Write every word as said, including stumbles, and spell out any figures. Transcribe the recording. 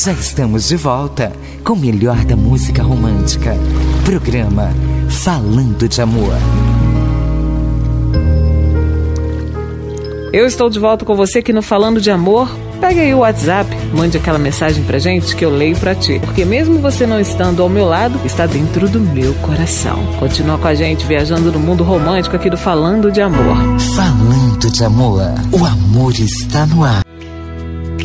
Já estamos de volta com o melhor da música romântica. Programa Falando de Amor. Eu estou de volta com você aqui no Falando de Amor. Pega aí o WhatsApp, mande aquela mensagem pra gente que eu leio pra ti. Porque mesmo você não estando ao meu lado, está dentro do meu coração. Continua com a gente viajando no mundo romântico aqui do Falando de Amor. Falando de Amor, o amor está no ar.